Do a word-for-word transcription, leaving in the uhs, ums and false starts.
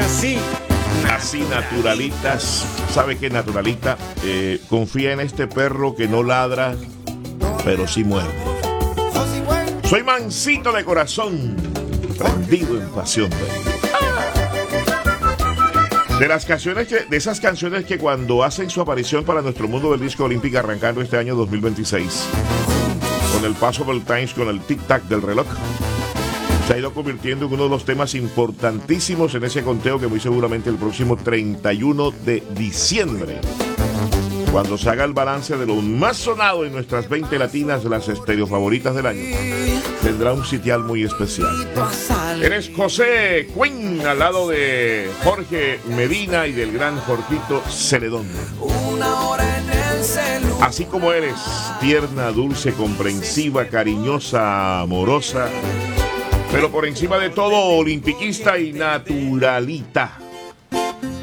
Nací. Así, naturalitas. ¿Sabe qué, naturalita? Eh, confía en este perro que no ladra, pero sí muerde. Soy mansito de corazón, prendido en pasión, baby. De las canciones que, de esas canciones que cuando hacen su aparición para nuestro mundo del disco olímpico arrancando este año dos mil veintiséis, con el paso del times, con el tic-tac del reloj, se ha ido convirtiendo en uno de los temas importantísimos en ese conteo que muy seguramente el próximo treinta y uno de diciembre, cuando se haga el balance de lo más sonado en nuestras veinte latinas, las estéreo favoritas del año, tendrá un sitial muy especial. Eres José Cuen, al lado de Jorge Medina y del gran Jorgito Celedón. Así como eres, tierna, dulce, comprensiva, cariñosa, amorosa, pero por encima de todo, olimpiquista y naturalita.